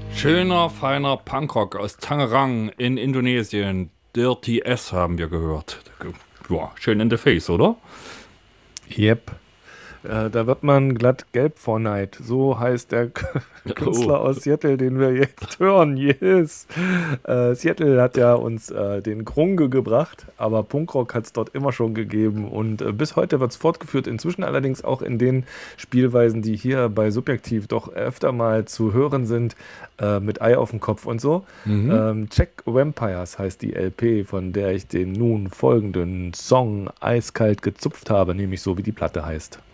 Schöner, feiner Punkrock aus Tangerang in Indonesien. Dirty S haben wir gehört. Ja, schön in the face, oder? Yep. Da wird man glatt gelb vor Neid. So heißt der Oh, Künstler aus Seattle, den wir jetzt hören. Yes. Seattle hat ja uns den Grunge gebracht, aber Punkrock hat es dort immer schon gegeben und bis heute wird es fortgeführt. Inzwischen allerdings auch in den Spielweisen, die hier bei Subjektiv doch öfter mal zu hören sind, mit Ei auf dem Kopf und so. mhm. Check Vampires heißt die LP, von der ich den nun folgenden Song eiskalt gezupft habe, nämlich so wie die Platte heißt.